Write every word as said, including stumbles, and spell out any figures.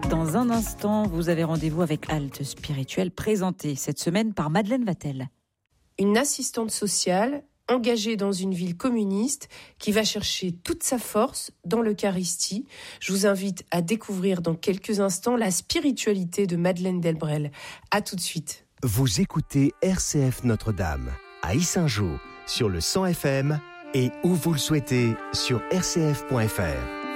Dans un instant, vous avez rendez-vous avec Halte Spirituelle, présentée cette semaine par Madeleine Vatel. Une assistante sociale engagée dans une ville communiste qui va chercher toute sa force dans l'Eucharistie. Je vous invite à découvrir dans quelques instants la spiritualité de Madeleine Delbrel. À tout de suite. Vous écoutez R C F Notre-Dame à Yssingeaux sur le cent F M et où vous le souhaitez sur r c f point f r.